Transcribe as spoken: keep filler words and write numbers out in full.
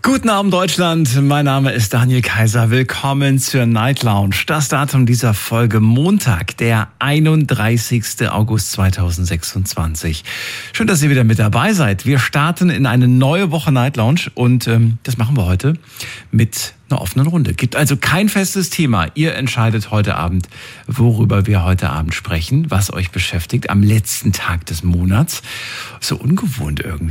Guten Abend Deutschland, mein Name ist Daniel Kaiser. Willkommen zur Night Lounge. Das Datum dieser Folge Montag, der einunddreißigster August zweitausendsechsundzwanzig. Schön, dass ihr wieder mit dabei seid. Wir starten in eine neue Woche Night Lounge und ähm, das machen wir heute mit einer offenen Runde. Gibt also kein festes Thema. Ihr entscheidet heute Abend, worüber wir heute Abend sprechen, was euch beschäftigt am letzten Tag des Monats. So ungewohnt irgendwie.